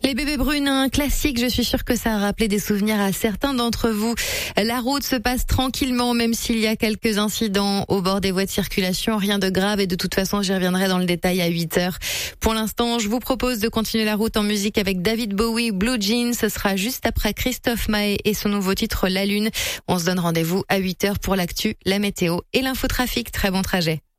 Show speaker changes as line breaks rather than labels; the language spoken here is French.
Les bébés brunes, un classique, je suis sûre que ça a rappelé des souvenirs à certains d'entre vous. La route se passe tranquillement, même s'il y a quelques incidents au bord des voies de circulation. Rien de grave et de toute façon, j'y reviendrai dans le détail à 8h. Pour l'instant, je vous propose de continuer la route en musique avec David Bowie, Blue Jeans. Ce sera juste après Christophe Maé et son nouveau titre La Lune. On se donne rendez-vous à 8h pour l'actu, la météo et l'infotrafic. Très bon trajet.